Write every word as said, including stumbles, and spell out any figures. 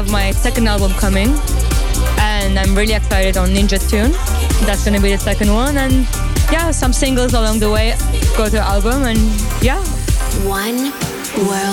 have my second album coming, and I'm really excited on Ninja Tune. That's gonna be the second one, and yeah, some singles along the way go to the album, and yeah. One World